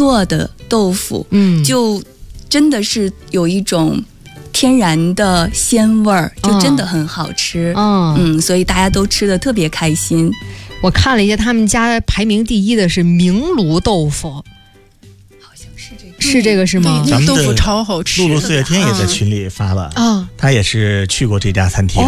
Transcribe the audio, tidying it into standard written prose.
做的豆腐，就真的是有一种天然的鲜味儿，就真的很好吃。所以大家都吃得特别开心。 我看了一下，他们家排名第一的是明炉豆腐， 好像是这个， 是这个是吗？ 咱们的豆腐超好吃。 露露四月天也在群里发了， 啊， 他也是去过这家餐厅。